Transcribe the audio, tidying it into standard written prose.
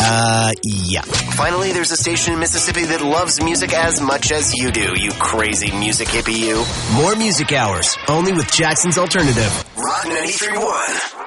Yeah. Finally, there's a station in Mississippi that loves music as much as you do, you crazy music hippie you. More music hours, only with Jackson's Alternative. Rock 93.1.